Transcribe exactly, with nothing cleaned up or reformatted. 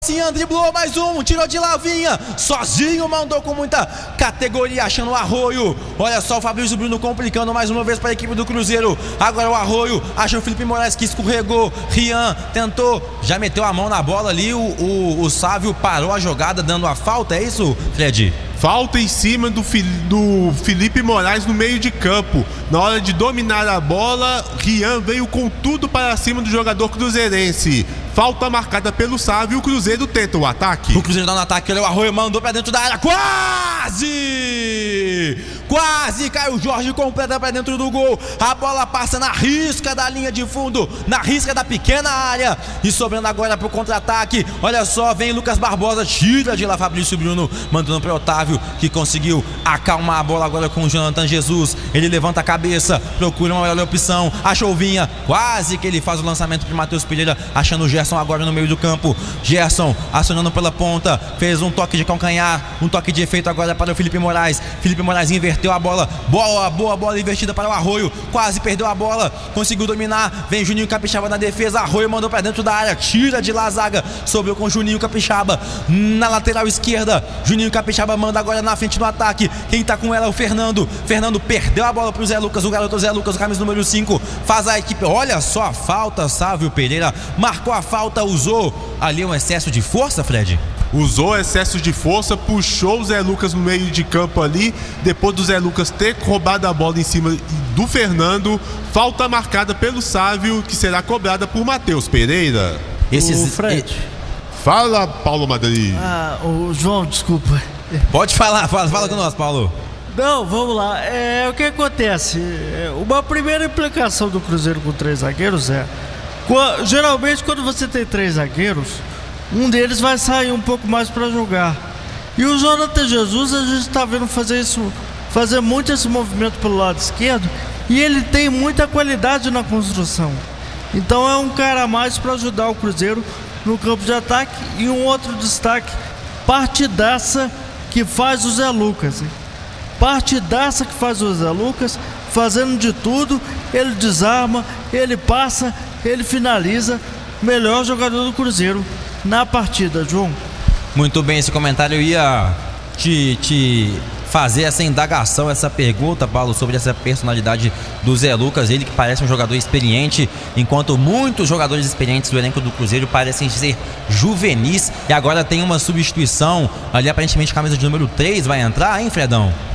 Sim, driblou mais um, tirou de Lavinha, sozinho, mandou com muita categoria, achando o Arroio. Olha só o Fabrício Bruno complicando mais uma vez para a equipe do Cruzeiro. Agora o Arroio, achou o Felipe Moraes que escorregou. Rian tentou, já meteu a mão na bola ali. O, o, o Sávio parou a jogada dando a falta, é isso, Fred? Falta em cima do, do Felipe Moraes no meio de campo. Na hora de dominar a bola, Rian veio com tudo para cima do jogador cruzeirense. Falta marcada pelo Sávio e o Cruzeiro tenta o ataque. O Cruzeiro dá no ataque, olha o Arroio, mandou pra dentro da área, quase! Quase caiu o Jorge, completa pra dentro do gol. A bola passa na risca da linha de fundo, na risca da pequena área. E sobrando agora pro contra-ataque. Olha só, vem Lucas Barbosa, tira de lá Fabrício Bruno, mandando pro Otávio, que conseguiu acalmar a bola agora com o Jonathan Jesus. Ele levanta a cabeça, procura uma melhor opção, achou o Vinha, quase que ele faz o lançamento pro Matheus Pereira, achando o Gerson agora no meio do campo. Gerson acionando pela ponta, fez um toque de calcanhar, um toque de efeito agora para o Felipe Moraes. Felipe Moraes inverteu a bola, boa, boa bola invertida para o Arroio, quase perdeu a bola, conseguiu dominar, vem Juninho Capixaba na defesa, Arroio mandou para dentro da área, tira de lá a zaga, sobrou com Juninho Capixaba na lateral esquerda. Juninho Capixaba manda agora na frente no ataque, quem tá com ela é o Fernando. Fernando perdeu a bola pro Zé Lucas, o garoto Zé Lucas, o camisa número cinco, faz a equipe, olha só a falta, Sávio Pereira marcou a falta, usou ali um excesso de força, Fred? Usou excesso de força, puxou o Zé Lucas no meio de campo ali, depois do Zé Lucas ter roubado a bola em cima do Fernando. Falta marcada pelo Sávio, que será cobrada por Matheus Pereira. Esses... O Fred. Fala, Paulo Madrid. Ah, o João, desculpa. Pode falar, fala, fala com nós, Paulo. Não, vamos lá. É, o que acontece? É, uma primeira implicação do Cruzeiro com três zagueiros é... Geralmente, quando você tem três zagueiros, um deles vai sair um pouco mais para jogar. E o Jonathan Jesus, a gente está vendo fazer isso, fazer muito esse movimento pelo lado esquerdo, e ele tem muita qualidade na construção. Então é um cara a mais para ajudar o Cruzeiro no campo de ataque. E um outro destaque, partidaça que faz o Zé Lucas. Hein? Partidaça que faz o Zé Lucas, fazendo de tudo, ele desarma, ele passa, ele finaliza. Melhor jogador do Cruzeiro na partida, João. Muito bem, esse comentário ia te, te fazer essa indagação, essa pergunta, Paulo, sobre essa personalidade do Zé Lucas, ele que parece um jogador experiente, enquanto muitos jogadores experientes do elenco do Cruzeiro parecem ser juvenis. E agora tem uma substituição ali, aparentemente camisa de número três vai entrar, hein, Fredão?